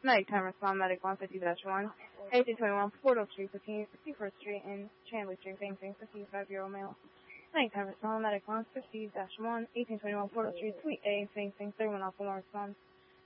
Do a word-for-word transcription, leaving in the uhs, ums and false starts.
Nighttime respond medic one fifty dash one, eighteen twenty-one Portal Street, fifty-first Street in Chandler Street, Bing Bing, fifty-five year old male. Nighttime respond medic one fifty dash one, eighteen twenty-one Portal Street, Suite A, Bing Bing, thirty-one Alpha one response.